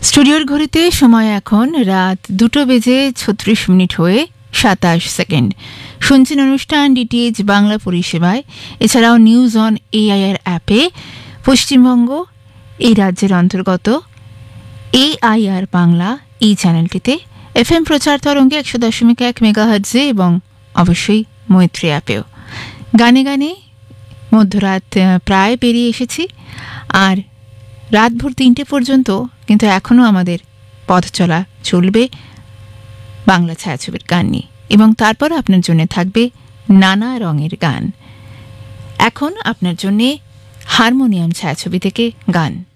স্টুডিওর ঘড়িতে সময় এখন রাত 2:36 হয়ে 27 সেকেন্ড। শুনছেন অনুষ্ঠান ডিটিএইচ বাংলা পরিষেবায়। এছাড়াও নিউজ অন এআইআর অ্যাপে পশ্চিমবঙ্গ এই রাজ্যের অন্তর্গত এআইআর বাংলা এই চ্যানেলটিতে, এফএম প্রচার তরঙ্গে 100.1 মেগাহার্টজে এবং অবশ্যই মৈত্রী অ্যাপেও। গানে গানে মধ্যরাত প্রায় পেরিয়ে এসেছি, আর রাত ভোর 3টে পর্যন্ত কিন্তু এখনও আমাদের পথ চলা চলবে বাংলা ছায়াছবির গান নিয়ে, এবং তারপর আপনার জন্য থাকবে নানা রঙের গান। এখন আপনার জন্যে হারমোনিয়াম ছায়াছবি থেকে গান।